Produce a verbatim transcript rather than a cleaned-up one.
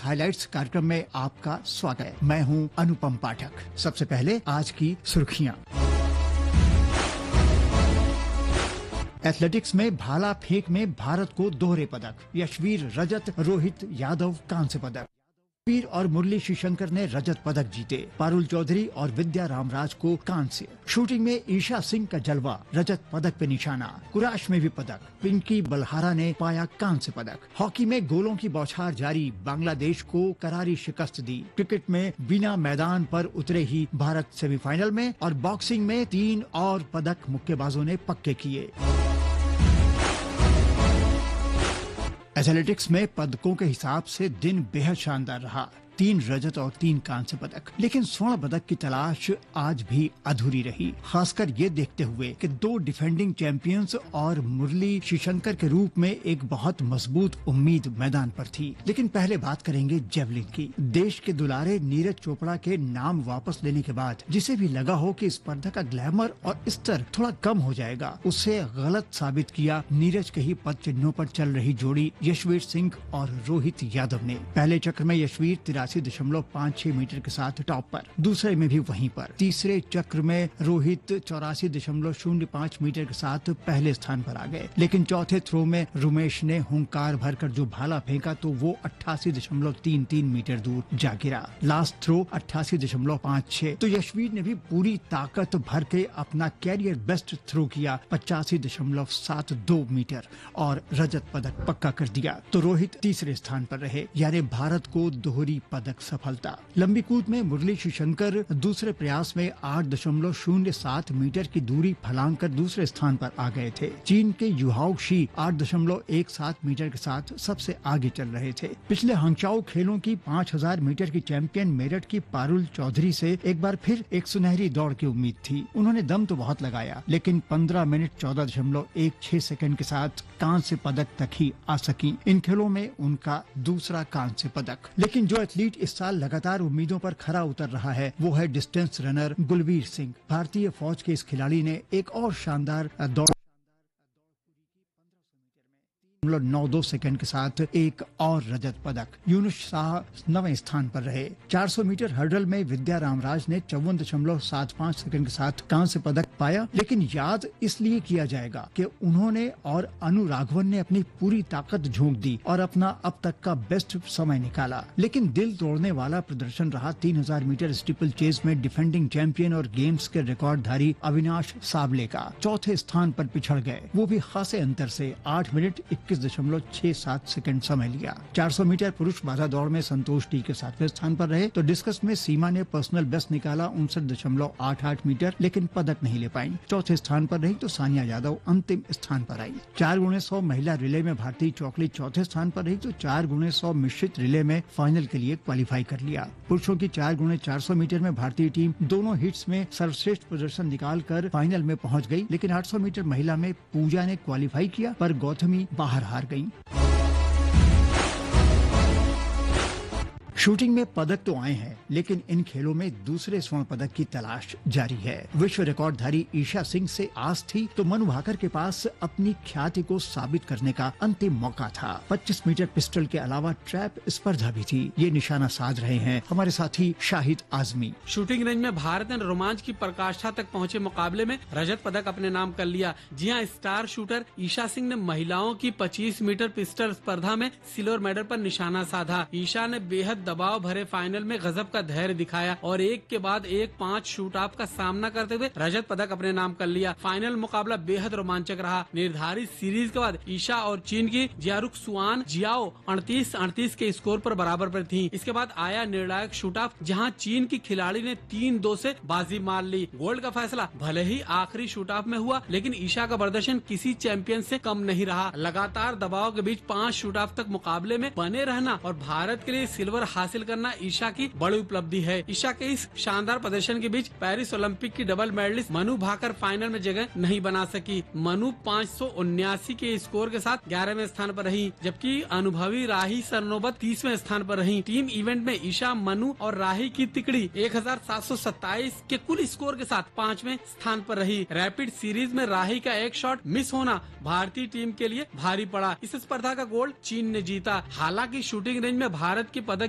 Highlights कार्यक्रम में आपका स्वागत है। मैं हूं अनुपम पाठक। सबसे पहले आज की सुर्खियां। एथलेटिक्स में भाला फेंक में भारत को दोहरे पदक, यशवीर रजत, रोहित यादव कांस्य पदक। वीर और मुरली श्रीशंकर ने रजत पदक जीते। पारुल चौधरी और विद्या रामराज को कांस्य। शूटिंग में ईशा सिंह का जलवा, रजत पदक पे निशाना। कुराश में भी पदक, पिंकी बलहारा ने पाया कांस्य पदक। हॉकी में गोलों की बौछार जारी, बांग्लादेश को करारी शिकस्त दी। क्रिकेट में बिना मैदान पर उतरे ही भारत सेमीफाइनल में। और बॉक्सिंग में तीन और पदक मुक्केबाजों ने पक्के किए। एथलेटिक्स में पदकों के हिसाब से दिन बेहद शानदार रहा। तीन रजत और तीन कांस्य पदक, लेकिन स्वर्ण पदक की तलाश आज भी अधूरी रही। खासकर ये देखते हुए कि दो डिफेंडिंग चैंपियंस और मुरली श्रीशंकर के रूप में एक बहुत मजबूत उम्मीद मैदान पर थी। लेकिन पहले बात करेंगे जेवलिन की। देश के दुलारे नीरज चोपड़ा के नाम वापस लेने के बाद जिसे भी लगा हो कि स्पर्धा का ग्लैमर और स्तर थोड़ा कम हो जाएगा, उसे गलत साबित किया नीरज के ही पद चिन्हों पर चल रही जोड़ी यशवीर सिंह और रोहित यादव ने। पहले चक्र में यशवीर तिरासी दशमलव पाँच छह मीटर के साथ टॉप पर, दूसरे में भी वहीं पर। तीसरे चक्र में रोहित चौरासी दशमलव शून्य पाँच मीटर के साथ पहले स्थान पर आ गए। लेकिन चौथे थ्रो में रुमेश ने हुंकार भरकर जो भाला फेंका तो वो अट्ठासी दशमलव तीन तीन मीटर दूर जा गिरा। लास्ट थ्रो अट्ठासी दशमलव पाँच छह। तो यशवीर ने भी पूरी ताकत भर के अपना कैरियर बेस्ट थ्रो किया, पचासी दशमलव सात दो मीटर, और रजत पदक पक्का कर दिया। तो रोहित तीसरे स्थान पर रहे, यानी भारत को दोहरी पदक सफलता। लंबी कूद में मुरली श्रीशंकर दूसरे प्रयास में आठ दशमलव शून्य सात मीटर की दूरी फलांग कर दूसरे स्थान पर आ गए थे। चीन के युहाओ शी आठ दशमलव एक सात मीटर के साथ सबसे आगे चल रहे थे। पिछले हंगचाओ खेलों की पाँच हजार मीटर की चैंपियन मेरठ की पारुल चौधरी से एक बार फिर एक सुनहरी दौड़ की उम्मीद थी। उन्होंने दम तो बहुत लगाया, लेकिन पंद्रह मिनट चौदह दशमलव एक छह सेकंड के साथ कांस्य पदक तक ही आ सकी। इन खेलों में उनका दूसरा कांस्य पदक। लेकिन जो एथलीट इस साल लगातार उम्मीदों पर खरा उतर रहा है वो है डिस्टेंस रनर गुलवीर सिंह। भारतीय फौज के इस खिलाड़ी ने एक और शानदार दौड़ नौ दो सेकंड के साथ एक और रजत पदक। यूनुस शाह नवें स्थान पर रहे। चार सौ मीटर हर्डल में विद्या रामराज ने चौवन दशमलव सात पाँच सेकंड के साथ कांस्य पदक पाया। लेकिन याद इसलिए किया जाएगा कि उन्होंने और अनु राघवन ने अपनी पूरी ताकत झोंक दी और अपना अब तक का बेस्ट समय निकाला। लेकिन दिल तोड़ने वाला प्रदर्शन रहा तीन हजार मीटर स्टीपल चेज में डिफेंडिंग चैंपियन और गेम्स के रिकॉर्डधारी अविनाश साबले का। चौथे स्थान पर पिछड़ गए, वो भी खासे अंतर से। आठ मिनट इक्कीस दशमलव छह सात सेकंड समय लिया। चार सौ मीटर पुरुष बाधा दौड़ में संतोष टी के सातवें स्थान पर रहे। तो डिस्कस में सीमा ने पर्सनल बेस्ट निकाला उनसठ दशमलव आठ आठ मीटर, लेकिन पदक नहीं ले पाई। चौथे स्थान पर रही तो सानिया यादव अंतिम स्थान पर आई। चार गुणे सौ महिला रिले में भारतीय चौकली चौथे स्थान पर रही तो चार गुणे सौ मिश्रित रिले में फाइनल के लिए क्वालिफाई कर लिया। पुरुषों की चार गुणे चार सौ मीटर में भारतीय टीम दोनों हिट्स में सर्वश्रेष्ठ प्रदर्शन निकाल कर फाइनल में पहुंच गई। लेकिन आठ सौ मीटर महिला में पूजा ने क्वालिफाई किया पर गौतमी बाहर हार गई। शूटिंग में पदक तो आए हैं, लेकिन इन खेलों में दूसरे स्वर्ण पदक की तलाश जारी है। विश्व रिकॉर्डधारी ईशा सिंह से आस थी तो मनु भाकर के पास अपनी ख्याति को साबित करने का अंतिम मौका था। पच्चीस मीटर पिस्टल के अलावा ट्रैप स्पर्धा भी थी। ये निशाना साध रहे हैं हमारे साथी शाहिद आजमी। शूटिंग रेंज में भारत ने रोमांच की पराकाष्ठा तक पहुंचे मुकाबले में रजत पदक अपने नाम कर लिया। जी हां, स्टार शूटर ईशा सिंह ने महिलाओं की पच्चीस मीटर पिस्टल स्पर्धा में सिल्वर मेडल पर निशाना साधा। ईशा ने बेहद दबाव भरे फाइनल में गजब का धैर्य दिखाया और एक के बाद एक पांच शूट ऑफ का सामना करते हुए रजत पदक अपने नाम कर लिया। फाइनल मुकाबला बेहद रोमांचक रहा। निर्धारित सीरीज के बाद ईशा और चीन की जियारुक सुआन जियाओ अड़तीस अड़तीस के स्कोर पर बराबर पर थी। इसके बाद आया निर्णायक शूट ऑफ, जहां चीन की खिलाड़ी ने तीन दो से बाजी मार ली। गोल्ड का फैसला भले ही आखिरी शूट ऑफ में हुआ, लेकिन ईशा का प्रदर्शन किसी चैंपियन से कम नहीं रहा। लगातार दबाव के बीच पांच शूट ऑफ तक मुकाबले में बने रहना और भारत के लिए सिल्वर हासिल करना ईशा की बड़ी उपलब्धि है। ईशा के इस शानदार प्रदर्शन के बीच पेरिस ओलंपिक की double medallist Manu Bhaker final में जगह नहीं बना सकी। मनु पाँच सौ उन्यासी के स्कोर के साथ ग्यारहवें स्थान पर रही, जबकि अनुभवी राही सरनोबत तीसवें स्थान पर रही। टीम इवेंट में ईशा, मनु और राही की तिकड़ी एक हजार सात सौ सत्ताईस के कुल स्कोर के साथ पांचवें स्थान पर रही। रैपिड सीरीज में राही का एक शॉट मिस होना भारतीय टीम के लिए भारी पड़ा। इस स्पर्धा का गोल्ड चीन ने जीता। हालांकि शूटिंग रेंज में भारत की पदक